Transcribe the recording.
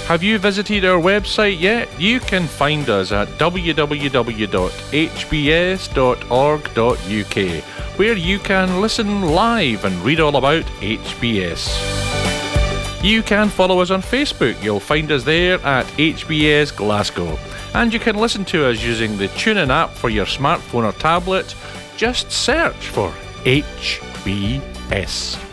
Have you visited our website yet? You can find us at www.hbs.org.uk, where you can listen live and read all about HBS. You can follow us on Facebook. You'll find us there at HBS Glasgow. And you can listen to us using the TuneIn app for your smartphone or tablet. Just search for HBS.